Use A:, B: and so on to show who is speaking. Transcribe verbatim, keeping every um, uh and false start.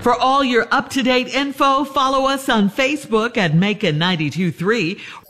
A: For all your up-to-date info, follow us on Facebook at Macon nine two three